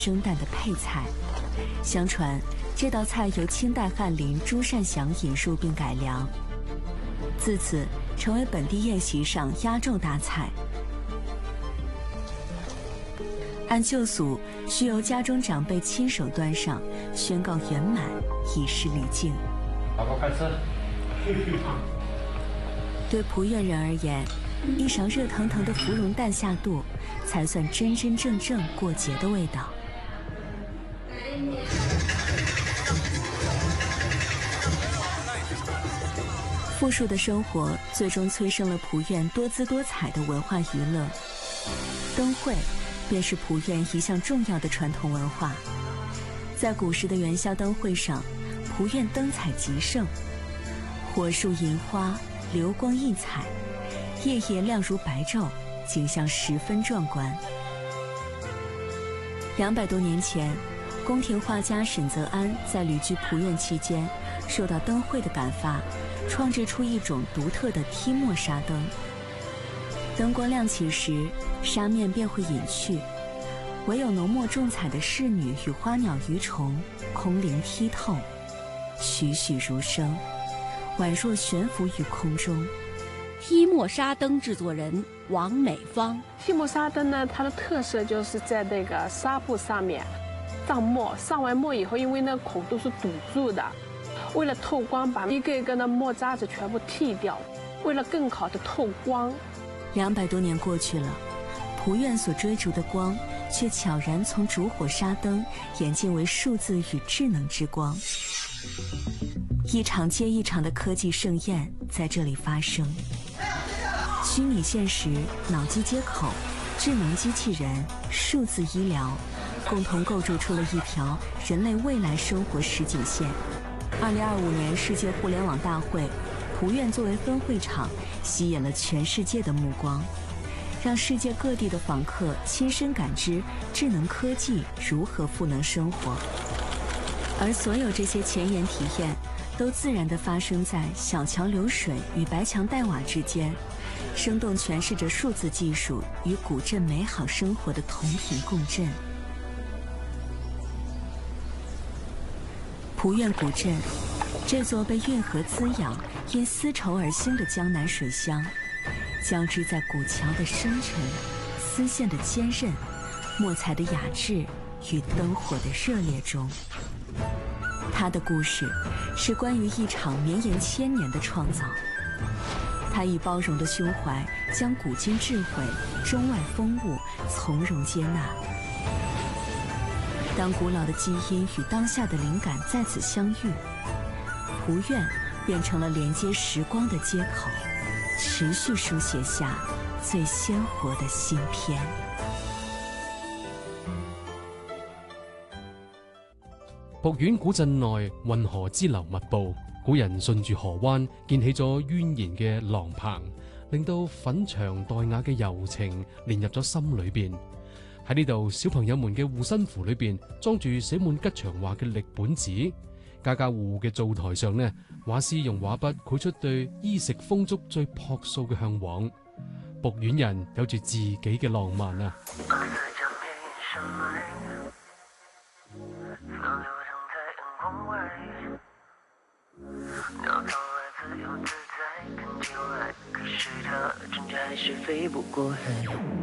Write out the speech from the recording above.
蒸蛋的配菜。相传，这道菜由清代翰林朱善祥引入并改良，自此成为本地宴席上压轴大菜。按旧俗，需由家中长辈亲手端上，宣告圆满，以示礼敬。 老婆快吃。 对仆院人而言，一勺热腾腾的芙蓉蛋下肚，才算真真正正过节的味道。富庶的生活最终催生了仆院多姿多彩的文化娱乐。灯会便是仆院一项重要的传统文化。在古时的元宵灯会上，仆院灯彩极盛，火树银花，流光溢彩，夜夜亮如白昼，景象十分壮观。200多年前，宫廷画家沈泽安在旅居仆院期间，受到灯会的感发，创制出一种独特的梯墨纱灯。灯光亮起时，纱面便会隐去，唯有浓墨重彩的仕女与花鸟鱼虫空灵剔透，栩栩如生，宛若悬浮于空中。 梯墨纱灯制作人王美芳。 梯墨纱灯呢，它的特色就是在那个纱布上面上墨，上完墨以后，因为那孔都是堵住的，为了透光，把一个一个的墨渣子全部剃掉，为了更好的透光。 200多年过去了，仆院所追逐的光，却悄然从烛火纱灯演进为数字与智能之光。一场接一场的科技盛宴在这里发生，虚拟现实、脑机接口、智能机器人、数字医疗，共同构筑出了一条人类未来生活实景线。2025年世界互联网大会，仆院作为分会场，吸引了全世界的目光，让世界各地的访客亲身感知智能科技如何赋能生活。而所有这些前沿体验，都自然地发生在小桥流水与白墙黛瓦之间，生动诠释着数字技术与古镇美好生活的同频共振。仆院古镇，这座被运河滋养、因丝绸而兴的江南水乡，交织在古桥的深沉、丝线的坚韧、墨彩的雅致与灯火的热烈中。它的故事是关于一场绵延千年的创造。它以包容的胸怀，将古今智慧、中外风物从容接纳。当古老的基因与当下的灵感在此相遇，仆院变成了连接时光的接口，持续书写下最鲜活的新篇。 仆院古鎮內運河支流密布，古人順住河灣建起咗蜿蜒嘅廊棚，令到粉牆黛雅嘅柔情連入咗心裏邊。喺呢度，小朋友們嘅護身符裏邊裝住寫滿吉祥話嘅歷本紙，家家戶戶嘅灶台上呢，畫師用畫筆繪出對衣食豐足最樸素嘅向往。仆院人有住自己嘅浪漫啊！ 鸟从来自由自在，看见外，可是它终究还是飞不过海。